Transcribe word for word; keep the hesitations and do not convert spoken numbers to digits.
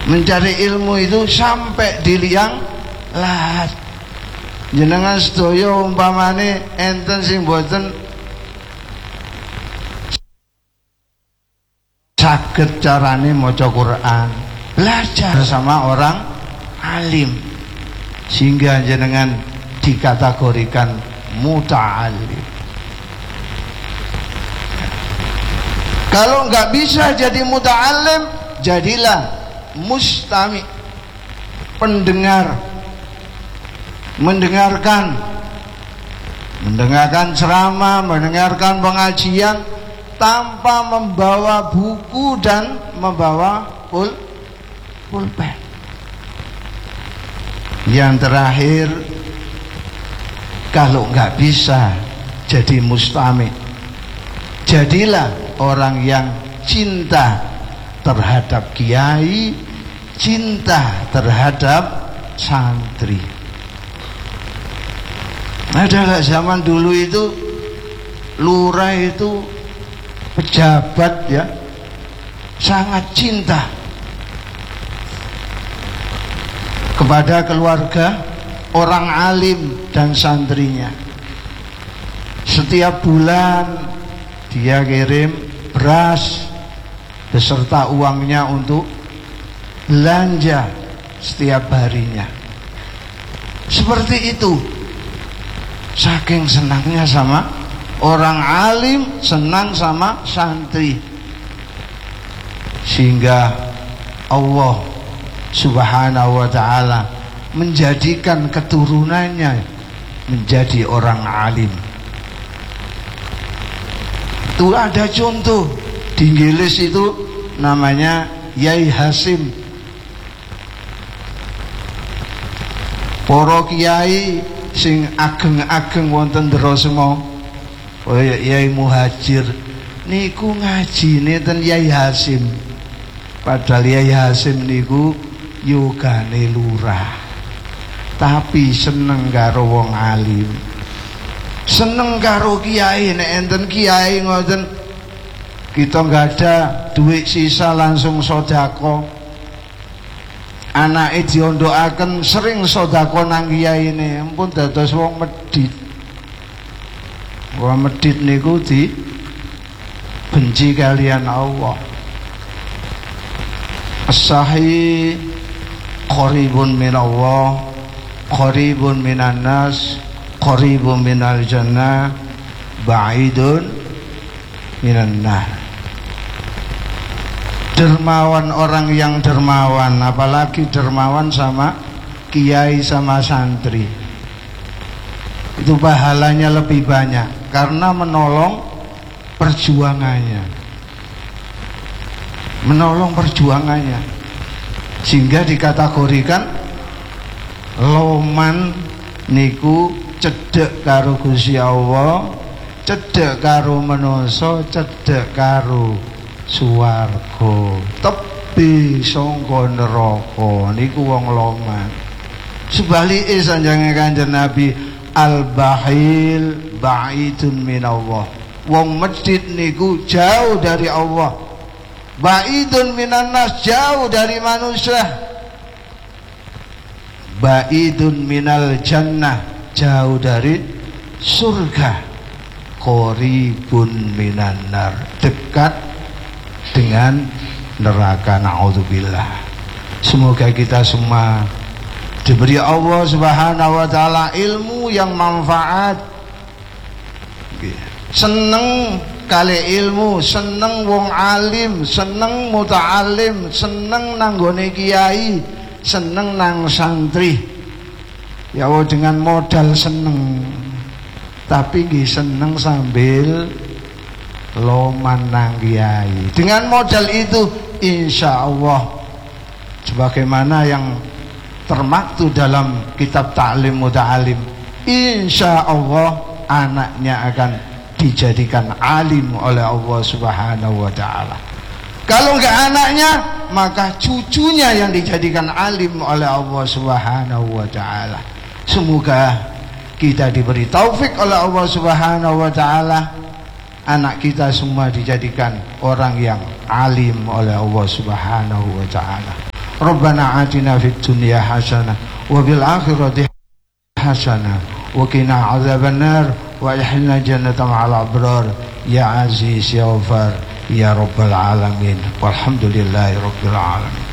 Mencari ilmu itu sampai di liang lahat. Jenengan sedaya umpamane enten sing mboten saged carane maca Quran, belajar sama orang alim sehingga jenengan dikategorikan muta'alim. Kalau nggak bisa jadi muta'alim, jadilah mustami, pendengar, mendengarkan mendengarkan ceramah, mendengarkan pengajian tanpa membawa buku dan membawa pul pulpen. Yang terakhir, kalau nggak bisa jadi mustami, jadilah orang yang cinta terhadap kiai, cinta terhadap santri. Adalah zaman dulu itu lurah itu pejabat ya, sangat cinta kepada keluarga orang alim dan santrinya. Setiap bulan dia kirim beras beserta uangnya untuk belanja setiap harinya. Seperti itu. Saking senangnya sama orang alim, senang sama santri, sehingga Allah Subhanahu wa ta'ala menjadikan keturunannya menjadi orang alim. Itu ada contoh di Inggris itu namanya Yai Hasim. Para kiai sing ageng-ageng wonten Drosmo, kaya Yai Muhajir niku ngajine ten Yai Hasim. Padahal Yai Hasim niku yogane lurah, tapi seneng karo wong alim, seneng karo kiai. Nek enten kiai ngoten kita nggak ada duit sisa langsung sodako, anake diondokaken sering sodako nang kiai ini, ampun dados wong medit. Wong medit niku di benci kalian Allah. As-sahih qaribun min Allah, qaribun minan nas, qaribun minal jannah, ba'idun minan nar. Dermawan orang yang dermawan, apalagi dermawan sama kiai sama santri, itu pahalanya lebih banyak karena menolong perjuangannya, menolong perjuangannya, sehingga dikategorikan loman niku cedek karo Gusti Allah, cedek karo manungsa, cedek karo swarga, tebi sangka neraka niku wong loman. Sebalike sanjange Kanjeng Nabi, al-bahil ba'idun minallah, wong medit niku jauh dari Allah, ba'idun minan nas, jauh dari manusia, ba'idun minal jannah, jauh dari surga, qaribun minan nar, dekat dengan neraka. Na'udzubillah. Semoga kita semua diberi Allah Subhanahu wa ta'ala ilmu yang manfaat, seneng kali ilmu, seneng wong alim, seneng muta'alim, seneng nanggone kiai, seneng nang santri. Ya Allah, dengan modal seneng, tapi nggih seneng sambil loman nang kiai. Dengan modal itu insya Allah, sebagaimana yang termaktub dalam kitab Ta'lim Muta'alim, insya Allah anaknya akan dijadikan alim oleh Allah Subhanahu wa ta'ala. Kalau enggak anaknya, maka cucunya yang dijadikan alim oleh Allah Subhanahu wa ta'ala. Semoga kita diberi taufik oleh Allah Subhanahu wa ta'ala, anak kita semua dijadikan orang yang alim oleh Allah Subhanahu wa ta'ala. Rabbana atina fid dunya hasanah wa fil akhirati hasanah wa qina adzabannar wa adkhilna jannata ma'al abrar ya aziz ya ghafar ya rabbal alamin walhamdulillahi rabbil alamin.